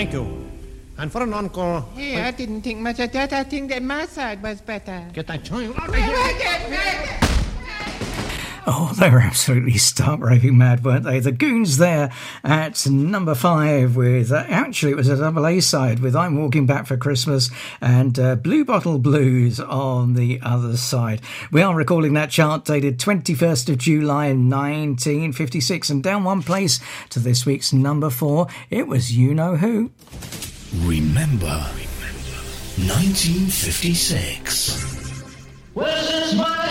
Thank you. And for an encore... Hey, I didn't think much of that. I think that my side was better. Get that child. Oh, they were absolutely stark-raving mad, weren't they? The Goons there at number 5 with... actually, it was a double A-side with I'm Walking Back for Christmas and Blue Bottle Blues on the other side. We are recalling that chart dated 21st of July 1956 and down one place to this week's number 4. It was You Know Who. Remember 1956. Well, since my